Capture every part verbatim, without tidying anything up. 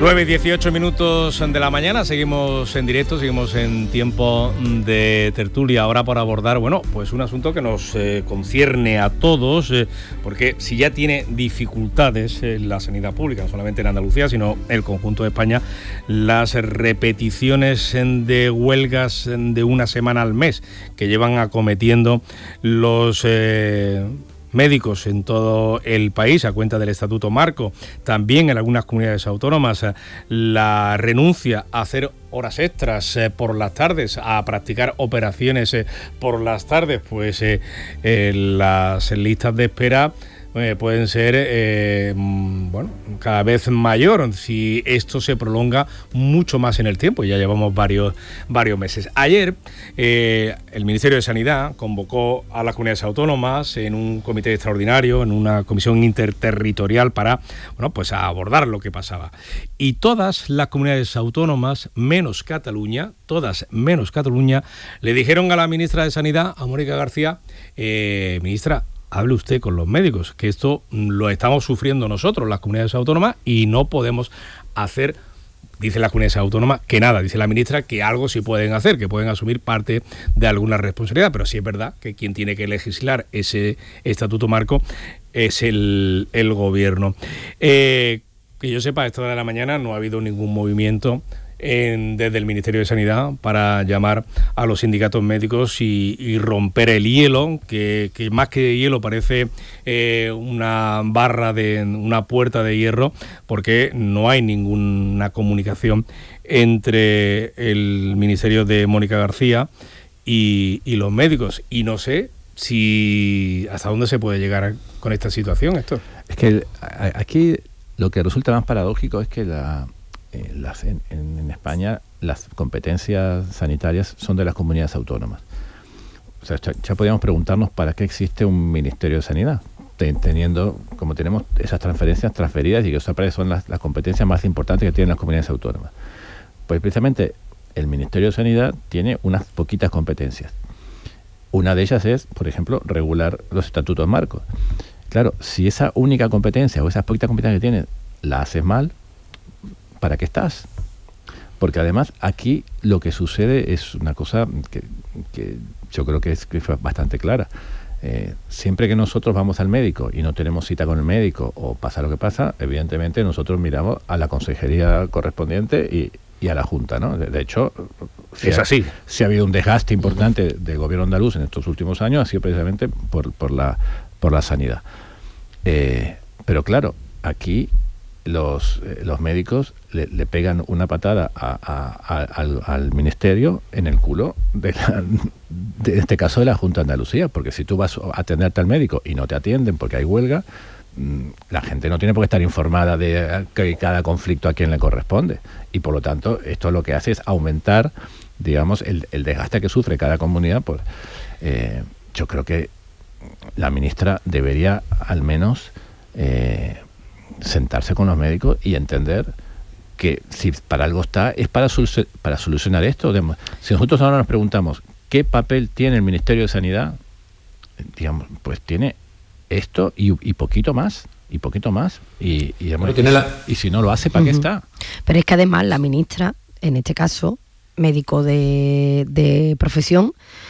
nueve y dieciocho minutos de la mañana, seguimos en directo, seguimos en tiempo de tertulia, ahora para abordar, bueno, pues un asunto que nos eh, concierne a todos, eh, porque si ya tiene dificultades en la sanidad pública, no solamente en Andalucía, sino el conjunto de España, las repeticiones de huelgas de una semana al mes que llevan acometiendo los eh, médicos en todo el país a cuenta del Estatuto Marco, también en algunas comunidades autónomas la renuncia a hacer horas extras eh, por las tardes, a practicar operaciones eh, por las tardes, pues eh, eh, las listas de espera Eh, pueden ser eh, bueno, cada vez mayor si esto se prolonga mucho más en el tiempo. Ya llevamos varios, varios meses. Ayer eh, el Ministerio de Sanidad convocó a las comunidades autónomas en un comité extraordinario, en una comisión interterritorial para bueno, pues a abordar lo que pasaba. Y todas las comunidades autónomas, menos Cataluña, todas menos Cataluña, le dijeron a la ministra de Sanidad, a Mónica García, eh, ministra, hable usted con los médicos, que esto lo estamos sufriendo nosotros, las comunidades autónomas, y no podemos hacer, dice las comunidades autónomas, que nada, dice la ministra que algo sí pueden hacer, que pueden asumir parte de alguna responsabilidad, pero sí es verdad que quien tiene que legislar ese estatuto marco es el, el gobierno. Eh, que yo sepa, a esta hora de la mañana no ha habido ningún movimiento En, desde el Ministerio de Sanidad para llamar a los sindicatos médicos y, y romper el hielo, que, que más que hielo parece eh, una barra de una puerta de hierro, porque no hay ninguna comunicación entre el Ministerio de Mónica García y, y los médicos, y no sé si hasta dónde se puede llegar con esta situación, Héctor. Es que aquí lo que resulta más paradójico es que la Las, en, en España las competencias sanitarias son de las comunidades autónomas. O sea, ya, ya podríamos preguntarnos para qué existe un Ministerio de Sanidad, teniendo, como tenemos esas transferencias transferidas y que eso son las, las competencias más importantes que tienen las comunidades autónomas. Pues precisamente el Ministerio de Sanidad tiene unas poquitas competencias. Una de ellas es, por ejemplo, regular los estatutos marcos. Claro, si esa única competencia o esas poquitas competencias que tienes la haces mal, ¿para qué estás? Porque además aquí lo que sucede es una cosa que, que yo creo que es, que es bastante clara. Eh, siempre que nosotros vamos al médico y no tenemos cita con el médico o pasa lo que pasa, evidentemente nosotros miramos a la consejería correspondiente y, y a la Junta, ¿no? De, de hecho, si es ha, así. Si ha habido un desgaste importante del gobierno andaluz en estos últimos años, ha sido precisamente por, por, la, por la sanidad. Eh, pero claro, aquí los, eh, los médicos le, le pegan una patada a, a, a, al, al ministerio en el culo de, la, de este caso de la Junta de Andalucía, porque si tú vas a atenderte al médico y no te atienden porque hay huelga, la gente no tiene por qué estar informada de que cada conflicto a quién le corresponde, y por lo tanto esto lo que hace es aumentar, digamos, el, el desgaste que sufre cada comunidad. Pues eh, yo creo que la ministra debería al menos eh, sentarse con los médicos y entender que si para algo está, es para, solu- para solucionar esto. Si nosotros ahora nos preguntamos qué papel tiene el Ministerio de Sanidad, digamos, pues tiene esto y, y poquito más, y poquito más, y, y, digamos, tiene la... y si no lo hace, ¿para uh-huh. qué está? Pero es que además la ministra, en este caso, médico de, de profesión,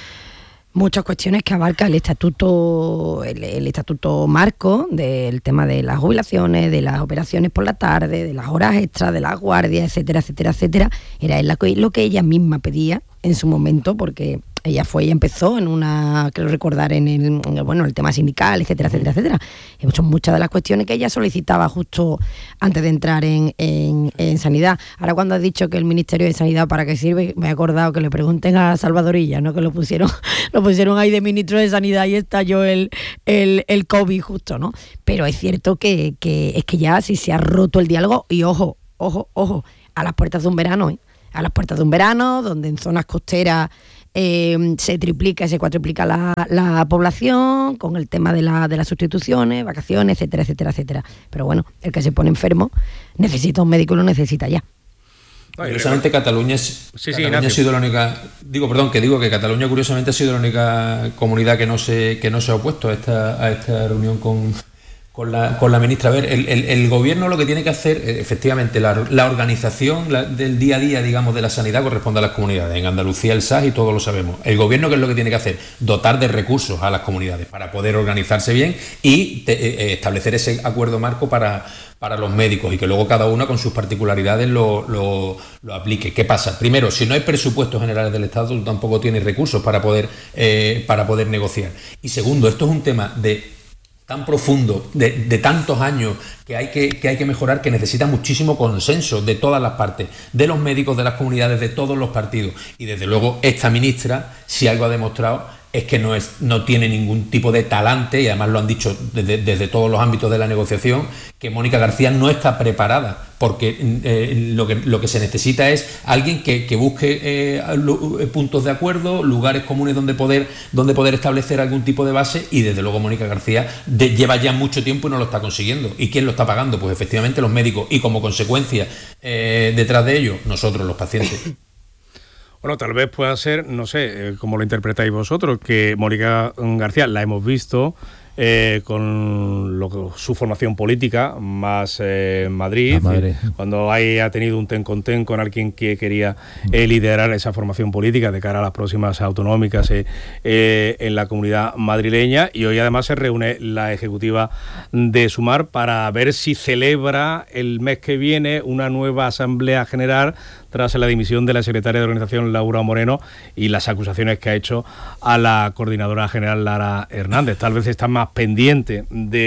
muchas cuestiones que abarca el estatuto, el, el estatuto marco, del tema de las jubilaciones, de las operaciones por la tarde, de las horas extras, de las guardias, etcétera, etcétera, etcétera, era lo que, lo que ella misma pedía en su momento, porque ella fue y empezó en una, creo recordar, en el, en el bueno, el tema sindical, etcétera, etcétera, etcétera. Y son muchas de las cuestiones que ella solicitaba justo antes de entrar en, en, en sanidad. Ahora, cuando has dicho que el Ministerio de Sanidad para qué sirve, me he acordado que le pregunten a Salvadorilla, ¿no? Que lo pusieron, lo pusieron ahí de ministro de Sanidad y estalló el, el, el COVID justo, ¿no? Pero es cierto que, que es que ya si se ha roto el diálogo, y ojo, ojo, ojo, a las puertas de un verano, ¿eh? A las puertas de un verano, donde en zonas costeras Eh, se triplica, se cuatriplica la, la población, con el tema de, la, de las sustituciones, vacaciones, etcétera, etcétera, etcétera. Pero bueno, el que se pone enfermo necesita un médico y lo necesita ya. Curiosamente Cataluña, es, sí, Cataluña sí, ha sido la única, digo, perdón, que digo que Cataluña curiosamente ha sido la única comunidad que no se, que no se ha opuesto a esta, a esta reunión con, Con la, con la ministra, a ver, el, el, el gobierno lo que tiene que hacer, efectivamente, la, la organización la, del día a día, digamos, de la sanidad corresponde a las comunidades. En Andalucía el S A S y todos lo sabemos. El gobierno, ¿qué es lo que tiene que hacer? Dotar de recursos a las comunidades para poder organizarse bien y te, eh, establecer ese acuerdo marco para, para los médicos y que luego cada uno con sus particularidades lo, lo, lo aplique. ¿Qué pasa? Primero, si no hay presupuestos generales del Estado, tú tampoco tienes recursos para poder, eh, para poder negociar. Y segundo, esto es un tema de tan profundo, de, de tantos años que hay que, que hay que mejorar, que necesita muchísimo consenso de todas las partes, de los médicos, de las comunidades, de todos los partidos. Y desde luego esta ministra, si algo ha demostrado, es que no, es, no tiene ningún tipo de talante, y además lo han dicho desde, desde todos los ámbitos de la negociación, que Mónica García no está preparada, porque eh, lo, que, lo que se necesita es alguien que, que busque eh, puntos de acuerdo, lugares comunes donde poder, donde poder establecer algún tipo de base, y desde luego Mónica García de, lleva ya mucho tiempo y no lo está consiguiendo. ¿Y quién lo está pagando? Pues efectivamente los médicos, y como consecuencia eh, detrás de ello, nosotros, los pacientes. Bueno, tal vez pueda ser, no sé, como lo interpretáis vosotros, que Mónica García la hemos visto eh, con lo, su formación política, más eh, Madrid, Madrid, cuando haya tenido un ten con ten con alguien que quería eh, liderar esa formación política de cara a las próximas autonómicas eh, eh, en la comunidad madrileña, y hoy además se reúne la ejecutiva de Sumar para ver si celebra el mes que viene una nueva asamblea general tras la dimisión de la secretaria de organización Laura Moreno y las acusaciones que ha hecho a la coordinadora general Lara Hernández. Tal vez está más pendiente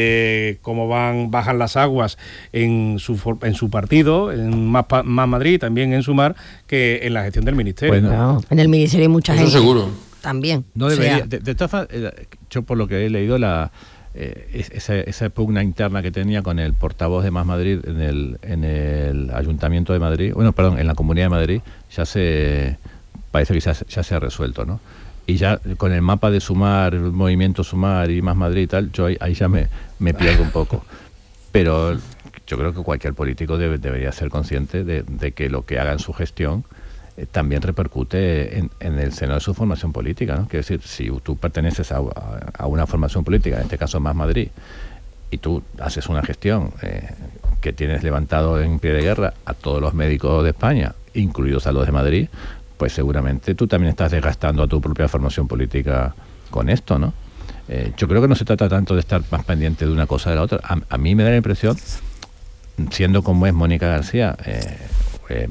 de cómo van bajan las aguas en su en su partido, en Más, más Madrid, también en Sumar, que en la gestión del ministerio. Bueno, no, en el ministerio hay mucha eso gente. Seguro. También. No debería. O sea, de, de todas formas, yo por lo que he leído, la Eh, esa, esa pugna interna que tenía con el portavoz de Más Madrid en el, en el Ayuntamiento de Madrid, bueno, perdón, en la Comunidad de Madrid, ya se parece que ya, ya se ha resuelto, ¿no? Y ya con el mapa de Sumar, el movimiento Sumar y Más Madrid y tal, yo ahí, ahí ya me, me pierdo un poco. Pero yo creo que cualquier político debe, debería ser consciente de, de que lo que haga en su gestión Eh, también repercute en, en el seno de su formación política, ¿no? Quiero decir, si tú perteneces a, a una formación política, en este caso Más Madrid, y tú haces una gestión eh, que tienes levantado en pie de guerra a todos los médicos de España, incluidos a los de Madrid, pues seguramente tú también estás desgastando a tu propia formación política con esto, ¿no? Eh, yo creo que no se trata tanto de estar más pendiente de una cosa de la otra. A, a mí me da la impresión, siendo como es Mónica García, eh, Eh,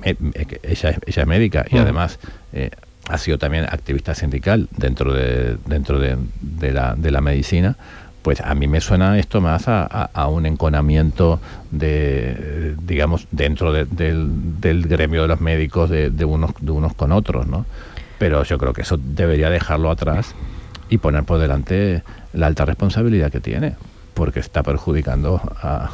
ella, ella es médica y además eh, ha sido también activista sindical dentro de dentro de, de, la, de la medicina, pues a mí me suena esto más a, a, a un enconamiento de, digamos, dentro de, del, del gremio de los médicos de, de, unos, de unos con otros, ¿no? Pero yo creo que eso debería dejarlo atrás y poner por delante la alta responsabilidad que tiene, porque está perjudicando a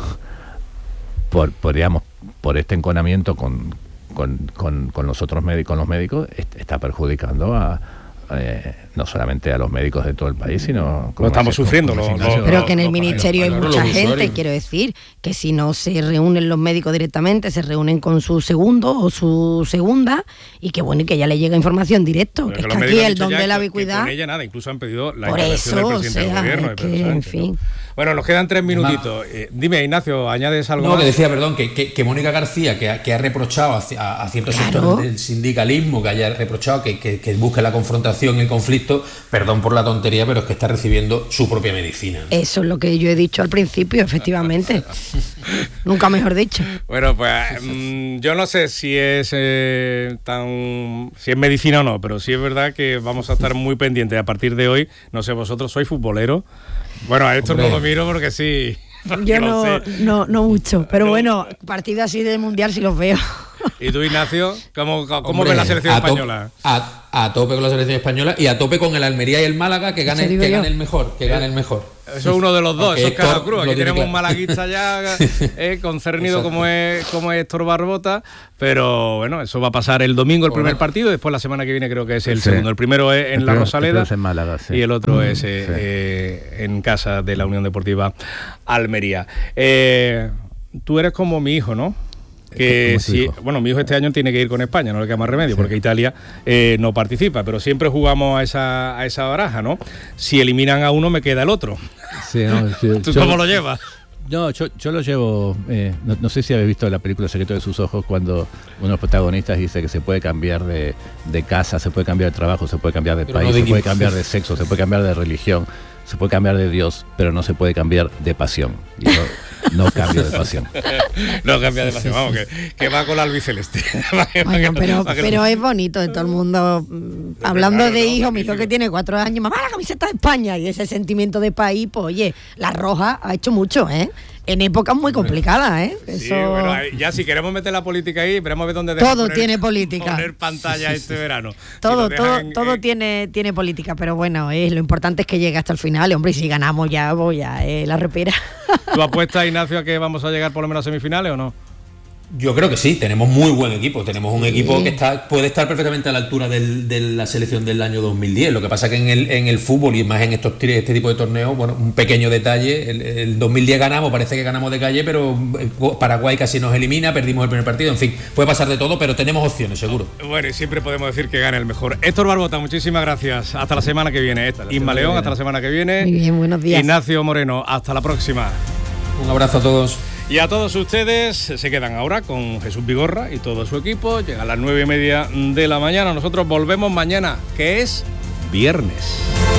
por, por digamos, por este enconamiento con, con, con, con los otros médicos, con los médicos, está perjudicando a eh, no solamente a los médicos de todo el país, sino lo estamos sufriendo. Lo, lo, pero que en el lo, ministerio lo, hay lo, mucha lo, gente, quiero decir, que si no se reúnen los médicos directamente, se reúnen con su segundo o su segunda, y que bueno, y que ya le llega información directo, que, que es que aquí el don de la ubicuidad. Con ella nada, incluso han pedido la por intervención eso, del presidente o sea, del gobierno. es que, en fin. ¿no? Bueno, nos quedan tres minutitos. Eh, dime, Ignacio, ¿añades algo No, más? que decía, perdón, que, que, que Mónica García, que ha, que ha reprochado a, a ciertos Claro. sectores del sindicalismo, que haya reprochado que, que, que busque la confrontación y el conflicto, perdón por la tontería, pero es que está recibiendo su propia medicina. Eso es lo que yo he dicho al principio, efectivamente. Nunca mejor dicho. Bueno, pues mmm, yo no sé si es eh, tan si es medicina o no, pero sí es verdad que vamos a estar muy pendientes a partir de hoy. No sé, vosotros sois futboleros. Bueno, a esto no lo miro porque sí. Porque Yo lo no, sé. no, no mucho, pero No. bueno, partidos así del Mundial sí los veo. ¿Y tú, Ignacio? ¿Cómo, cómo Hombre, ves la selección a to- española? A, a tope con la selección española y a tope con el Almería y el Málaga, que gane, Eso digo que yo. gane el mejor, que gane el mejor. Eso es uno de los dos, Aunque eso es cara Héctor cruz. lo Aquí tiene tenemos un claro. malaguista ya eh, concernido Exacto. como es, como es Héctor Barbota, pero bueno, eso va a pasar el domingo el primer Correcto. partido, después la semana que viene creo que es el Sí. segundo. El primero es en El la primero- el Rosaleda primero es en Málaga, sí. y el otro Mm, es eh, sí. eh, en casa de la Unión Deportiva Almería. Eh, tú eres como mi hijo, ¿no? que si, bueno, mi hijo este año tiene que ir con España, no le queda más remedio, sí. porque Italia eh, no participa, pero siempre jugamos a esa, a esa baraja, ¿no? Si eliminan a uno, me queda el otro. Sí, no, sí, ¿Tú yo, cómo lo llevas? No, yo, yo lo llevo, eh, no, no sé si habéis visto la película Secreto de sus ojos, cuando uno de los protagonistas dice que se puede cambiar de, de casa, se puede cambiar de trabajo, se puede cambiar de pero país, no de se puede cambiar de sexo, se puede cambiar de religión, se puede cambiar de Dios, pero no se puede cambiar de pasión. Y yo no cambio de pasión. No cambia de pasión, vamos, que, que va con la albiceleste. Bueno, pero, pero es bonito de todo el mundo. Hablando claro, de no, hijos, mi hijo que tiene cuatro años, mamá, la camiseta de España, y ese sentimiento de país, pues oye, la roja ha hecho mucho, ¿eh? En épocas muy complicadas, ¿eh? Eso... Sí, bueno, ya si queremos meter la política ahí, veremos a ver dónde todo poner, tiene política. Poner pantalla este verano. Todo, si todo, en, todo eh... tiene, tiene política, pero bueno, eh, lo importante es que llegue hasta el final, hombre, y si ganamos ya voy a eh, la repera. ¿Tú apuestas, Ignacio, a que vamos a llegar por lo menos a semifinales o no? Yo creo que sí, tenemos muy buen equipo, tenemos un sí. equipo que está puede estar perfectamente a la altura del, de la selección del año dos mil diez, lo que pasa que en el, en el fútbol y más en estos este tipo de torneos, bueno, un pequeño detalle, el, el dos mil diez ganamos, parece que ganamos de calle, pero Paraguay casi nos elimina, perdimos el primer partido, en fin, puede pasar de todo, pero tenemos opciones, seguro. Bueno, y siempre podemos decir que gane el mejor. Héctor Barbota, muchísimas gracias, hasta la semana que viene. Isma León, hasta la semana que viene. Muy bien, buenos días. Ignacio Moreno, hasta la próxima. Un abrazo a todos. Y a todos ustedes se quedan ahora con Jesús Vigorra y todo su equipo. Llega a las nueve y media de la mañana. Nosotros volvemos mañana, que es viernes.